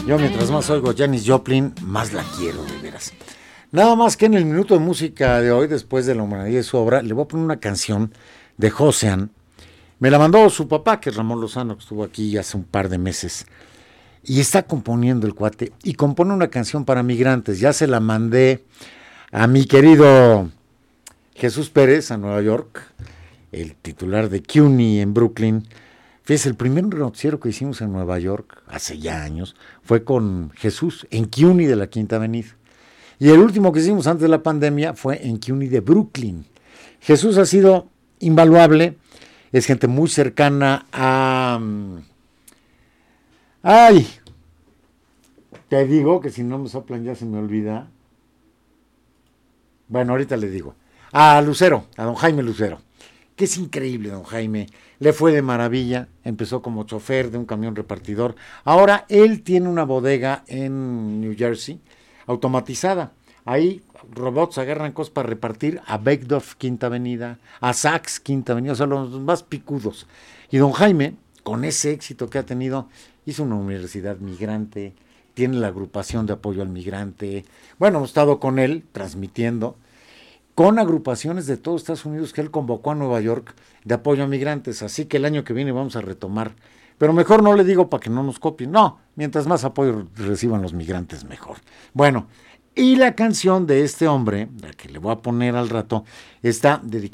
Yo mientras más oigo Janis Joplin, más la quiero, de veras. Nada más que en el minuto de música de hoy, después de la humanidad de su obra, le voy a poner una canción de Josean. Me la mandó su papá, que es Ramón Lozano, que estuvo aquí hace un par de meses. Y está componiendo el cuate. Y compone una canción para migrantes. Ya se la mandé a mi querido Jesús Pérez, a Nueva York, el titular de CUNY en Brooklyn. Fíjese, el primer noticiero que hicimos en Nueva York, hace ya años, fue con Jesús, en CUNY de la Quinta Avenida. Y el último que hicimos antes de la pandemia fue en CUNY de Brooklyn. Jesús ha sido invaluable, es gente muy cercana a... ¡Ay! Te digo que si no me soplan ya se me olvida. Bueno, ahorita le digo. A Lucero, a don Jaime Lucero, que es increíble, don Jaime. Le fue de maravilla, empezó como chofer de un camión repartidor. Ahora él tiene una bodega en New Jersey, automatizada. Ahí robots agarran cosas para repartir a Beckdorf, Quinta Avenida, a Saks, Quinta Avenida, o sea, los más picudos. Y don Jaime, con ese éxito que ha tenido, hizo una universidad migrante, tiene la agrupación de apoyo al migrante. Bueno, hemos estado con él transmitiendo con agrupaciones de todo Estados Unidos que él convocó a Nueva York de apoyo a migrantes. Así que el año que viene vamos a retomar. Pero mejor no le digo para que no nos copien. No, mientras más apoyo reciban los migrantes, mejor. Bueno, y la canción de este hombre, la que le voy a poner al rato, está dedicada